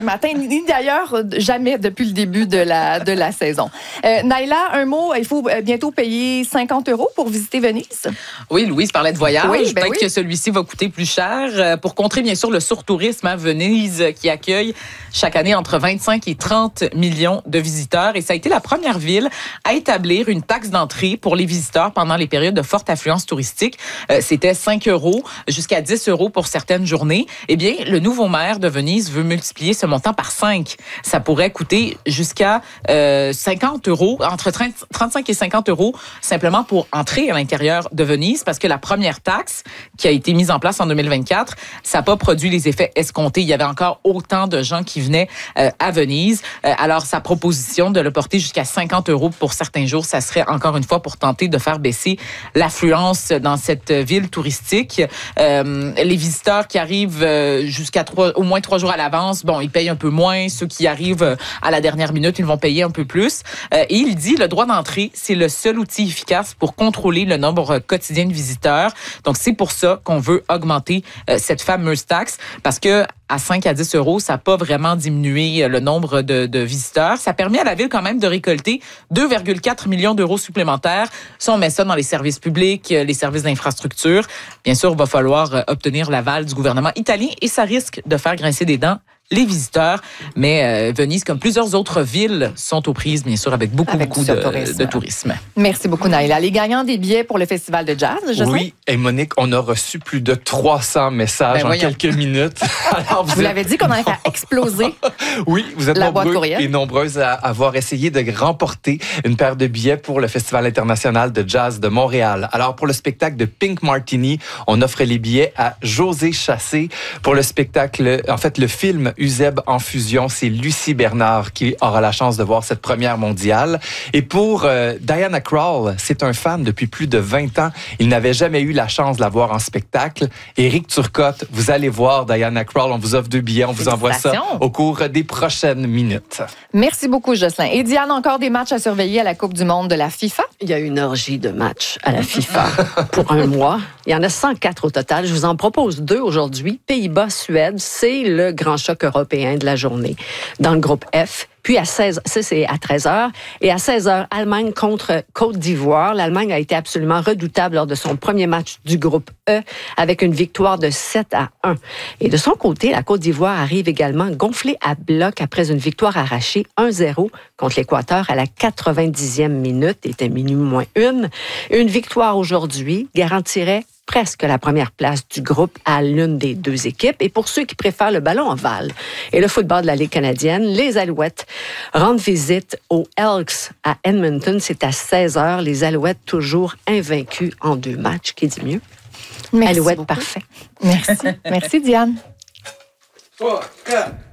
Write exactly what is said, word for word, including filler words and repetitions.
matin, ni d'ailleurs jamais depuis le début de la, de la saison. Euh, Naila, un mot, il faut bientôt payer cinquante euros pour visiter Venise? Oui, Louise parlait de voyage. Oui, ben Peut-être oui. que celui-ci va coûter plus cher. Pour contrer, bien sûr, le surtourisme à Venise qui accueille chaque année entre vingt-cinq et trente millions de visiteurs. Et ça a été la première ville à établir une taxe d'entrée pour les visiteurs pendant les périodes de forte affluence touristique. Euh, c'était cinq euros jusqu'à dix euros pour certaines journées. Eh bien, le nouveau maire de Venise veut multiplier ce montant par cinq. Ça pourrait coûter jusqu'à euh, cinquante euros, entre trente, trente-cinq et cinquante euros, simplement pour entrer à l'intérieur de Venise, parce que la première taxe qui a été mise en place en deux mille vingt-quatre, ça n'a pas produit les effets escomptés. Il y avait encore autant de gens qui venaient euh, à Venise. Euh, alors, sa proposition de le porter jusqu'à cinquante euros pour certains jours, ça serait encore une fois pour tenter de faire baisser l'affluence dans cette ville touristique. Euh, les visiteurs qui arrivent euh, jusqu'à trois, au moins trois jours à l'avance, bon, ils payent un peu moins. Ceux qui arrivent à la dernière minute, ils vont payer un peu plus. Euh, et il dit, le droit d'entrée, c'est le seul outil efficace pour contrôler le nombre quotidien de visiteurs. Donc, c'est pour ça qu'on veut augmenter euh, cette fameuse taxe, parce que à cinq à dix euros, ça n'a pas vraiment diminué le nombre de, de visiteurs. Ça permet à la ville quand même de récolter deux virgule quatre millions d'euros supplémentaires. Si on met ça dans les services publics, les services d'infrastructure, bien sûr, il va falloir obtenir l'aval du gouvernement italien et ça risque de faire grincer des dents les visiteurs. Mais euh, Venise, comme plusieurs autres villes, sont aux prises, bien sûr, avec beaucoup, avec beaucoup de tourisme. de tourisme. Merci beaucoup, Naila. Les gagnants des billets pour le Festival de jazz, je Oui, sais? Et Monique, on a reçu plus de trois cents messages ben en voyons. quelques minutes. Alors, vous vous êtes... l'avez dit qu'on allait faire exploser oui, vous êtes la nombreux et nombreuses à avoir essayé de remporter une paire de billets pour le Festival international de jazz de Montréal. Alors, pour le spectacle de Pink Martini, on offre les billets à José Chassé. Pour le spectacle, en fait, le film Uzeb en fusion, c'est Lucie Bernard qui aura la chance de voir cette première mondiale. Et pour euh, Diana Krall, c'est un fan depuis plus de vingt ans. Il n'avait jamais eu la chance de la voir en spectacle. Éric Turcotte, vous allez voir Diana Krall. On vous offre deux billets. On vous envoie ça au cours des prochaines minutes. Merci beaucoup, Jocelyn. Et Diane, encore des matchs à surveiller à la Coupe du monde de la FIFA? Il y a une orgie de matchs à la FIFA pour un mois. Il y en a cent quatre au total. Je vous en propose deux aujourd'hui. Pays-Bas-Suède, c'est le grand choc européen de la journée. Dans le groupe F, puis à seize, ça c'est à treize heures, et à seize heures, Allemagne contre Côte d'Ivoire. L'Allemagne a été absolument redoutable lors de son premier match du groupe E, avec une victoire de sept à un. Et de son côté, la Côte d'Ivoire arrive également gonflée à bloc après une victoire arrachée un zéro contre l'Équateur à la quatre-vingt-dixième minute, était minuit moins une. Une victoire aujourd'hui garantirait presque la première place du groupe à l'une des deux équipes. Et pour ceux qui préfèrent le ballon ovale et le football de la Ligue canadienne, les Alouettes rendent visite aux Elks à Edmonton. C'est à seize heures. Les Alouettes toujours invaincus en deux matchs. Qui dit mieux? Merci Alouettes, beaucoup. parfait. Merci. Merci, Diane. trois, quatre